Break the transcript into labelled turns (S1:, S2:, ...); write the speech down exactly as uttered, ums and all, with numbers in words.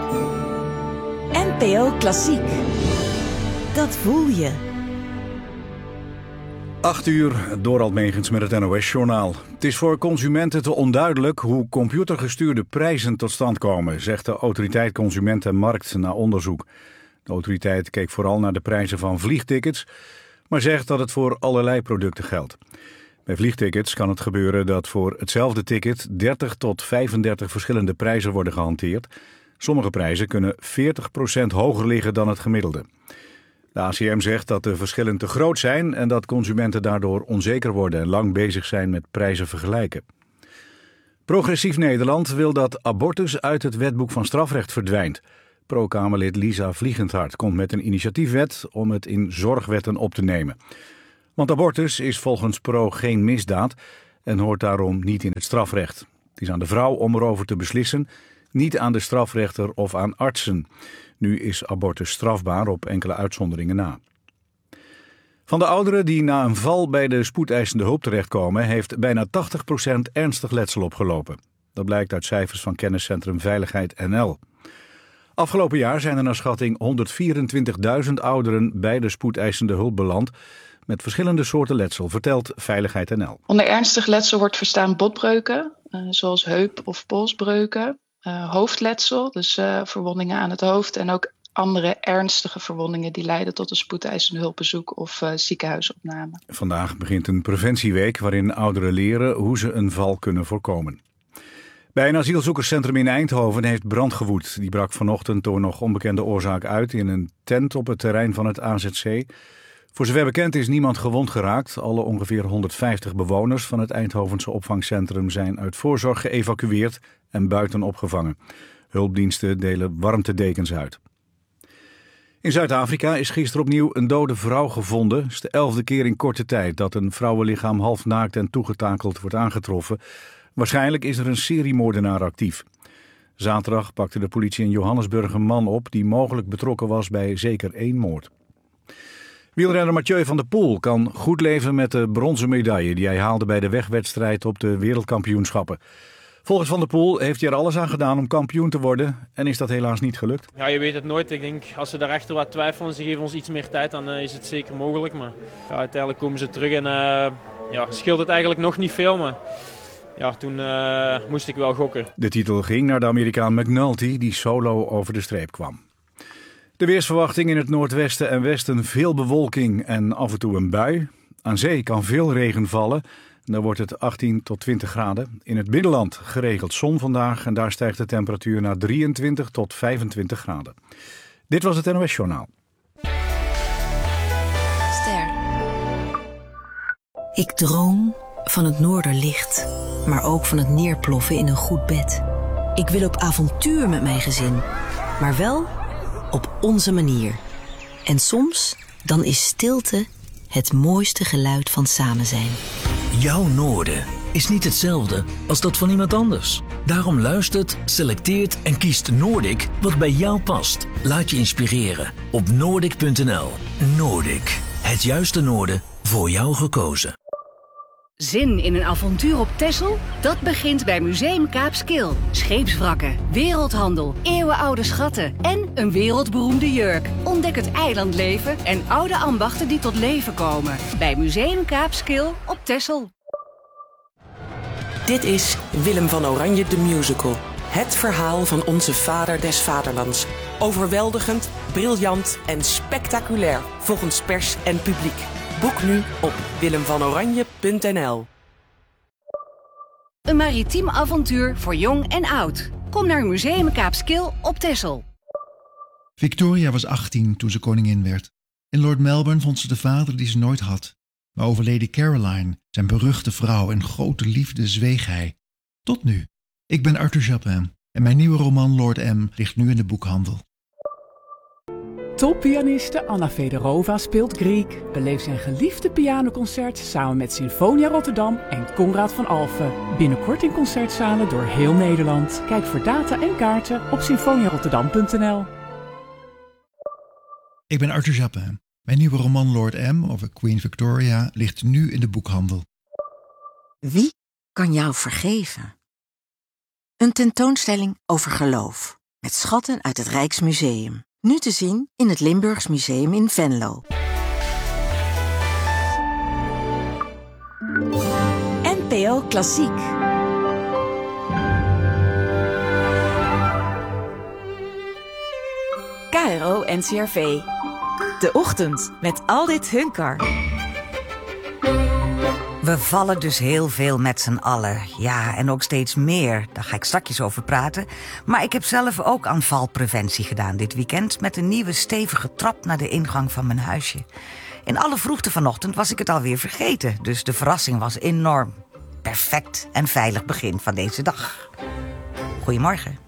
S1: N P O Klassiek. Dat voel je.
S2: Acht uur, Dorald Megens met het N O S-journaal. Het is voor consumenten te onduidelijk hoe computergestuurde prijzen tot stand komen, zegt de autoriteit Consument en Markt na onderzoek. De autoriteit keek vooral naar de prijzen van vliegtickets, maar zegt dat het voor allerlei producten geldt. Bij vliegtickets kan het gebeuren dat voor hetzelfde ticket dertig tot vijfendertig verschillende prijzen worden gehanteerd. Sommige prijzen kunnen veertig procent hoger liggen dan het gemiddelde. De A C M zegt dat de verschillen te groot zijn en dat consumenten daardoor onzeker worden en lang bezig zijn met prijzen vergelijken. Progressief Nederland wil dat abortus uit het wetboek van strafrecht verdwijnt. Pro-Kamerlid Lisa Vliegendhart komt met een initiatiefwet om het in zorgwetten op te nemen. Want abortus is volgens Pro geen misdaad en hoort daarom niet in het strafrecht. Het is aan de vrouw om erover te beslissen, niet aan de strafrechter of aan artsen. Nu is abortus strafbaar op enkele uitzonderingen na. Van de ouderen die na een val bij de spoedeisende hulp terechtkomen, heeft bijna tachtig procent ernstig letsel opgelopen. Dat blijkt uit cijfers van kenniscentrum Veiligheid N L. Afgelopen jaar zijn er naar schatting honderdvierentwintigduizend ouderen bij de spoedeisende hulp beland met verschillende soorten letsel, vertelt Veiligheid N L.
S3: Onder ernstig letsel wordt verstaan botbreuken, uh, zoals heup- of polsbreuken, uh, hoofdletsel, dus uh, verwondingen aan het hoofd en ook andere ernstige verwondingen die leiden tot een spoedeisende hulpbezoek of uh, ziekenhuisopname.
S2: Vandaag begint een preventieweek waarin ouderen leren hoe ze een val kunnen voorkomen. Bij een asielzoekerscentrum in Eindhoven heeft brand gewoed. Die brak vanochtend door nog onbekende oorzaak uit in een tent op het terrein van het A Z C. Voor zover bekend is niemand gewond geraakt. Alle ongeveer honderdvijftig bewoners van het Eindhovense opvangcentrum zijn uit voorzorg geëvacueerd en buiten opgevangen. Hulpdiensten delen warmtedekens uit. In Zuid-Afrika is gisteren opnieuw een dode vrouw gevonden. Het is de elfde keer in korte tijd dat een vrouwenlichaam half naakt en toegetakeld wordt aangetroffen. Waarschijnlijk is er een seriemoordenaar actief. Zaterdag pakte de politie in Johannesburg een man op die mogelijk betrokken was bij zeker één moord. Wielrenner Mathieu van der Poel kan goed leven met de bronzen medaille die hij haalde bij de wegwedstrijd op de wereldkampioenschappen. Volgens Van der Poel heeft hij er alles aan gedaan om kampioen te worden en is dat helaas niet gelukt.
S4: Ja, je weet het nooit. Ik denk als ze daarachter wat twijfelen, ze geven ons iets meer tijd, dan uh, is het zeker mogelijk. Maar ja, uiteindelijk komen ze terug en uh, ja, scheelt het eigenlijk nog niet veel. Maar ja, toen uh, moest ik wel gokken.
S2: De titel ging naar de Amerikaan McNulty die solo over de streep kwam. De weersverwachting in het noordwesten en westen veel bewolking en af en toe een bui. Aan zee kan veel regen vallen. Dan wordt het achttien tot twintig graden. In het binnenland geregeld zon vandaag en daar stijgt de temperatuur naar drieëntwintig tot vijfentwintig graden. Dit was het N O S-journaal.
S5: Ster. Ik droom van het noorderlicht, maar ook van het neerploffen in een goed bed. Ik wil op avontuur met mijn gezin, maar wel op onze manier. En soms, dan is stilte het mooiste geluid van samen zijn.
S6: Jouw noorden is niet hetzelfde als dat van iemand anders. Daarom luistert, selecteert en kiest Noordic wat bij jou past. Laat je inspireren op noordic punt n l. Noordic, het juiste noorden voor jou gekozen.
S7: Zin in een avontuur op Texel? Dat begint bij Museum Kaapskil. Scheepswrakken, wereldhandel, eeuwenoude schatten en een wereldberoemde jurk. Ontdek het eilandleven en oude ambachten die tot leven komen. Bij Museum Kaapskil op Texel.
S8: Dit is Willem van Oranje de Musical. Het verhaal van onze vader des vaderlands. Overweldigend, briljant en spectaculair volgens pers en publiek. Boek nu op willem van oranje punt n l.
S7: Een maritiem avontuur voor jong en oud. Kom naar Museum Kaapskil op Texel.
S9: Victoria was achttien toen ze koningin werd. In Lord Melbourne vond ze de vader die ze nooit had. Maar over Lady Caroline, zijn beruchte vrouw en grote liefde, zweeg hij. Tot nu. Ik ben Arthur Japin en mijn nieuwe roman Lord M ligt nu in de boekhandel.
S10: Toppianiste Anna Fedorova speelt Griek. Beleef zijn geliefde pianoconcert samen met Sinfonia Rotterdam en Conrad van Alphen. Binnenkort in concertzalen door heel Nederland. Kijk voor data en kaarten op symfonia rotterdam punt n l.
S9: Ik ben Arthur Japin. Mijn nieuwe roman Lord M over Queen Victoria ligt nu in de boekhandel.
S11: Wie kan jou vergeven? Een tentoonstelling over geloof.
S1: met schatten uit het Rijksmuseum. Nu te zien in het Limburgs Museum in Venlo. N P O Klassiek. K R O N C R V. De ochtend met Aldit Hunkar.
S11: We vallen dus heel veel met z'n allen. Ja, en ook steeds meer. Daar ga ik straks over praten. Maar ik heb zelf ook aan valpreventie gedaan dit weekend... met een nieuwe stevige trap naar de ingang van mijn huisje. In alle vroegte vanochtend was ik het alweer vergeten. Dus de verrassing was enorm. Perfect en veilig begin van deze dag. Goedemorgen.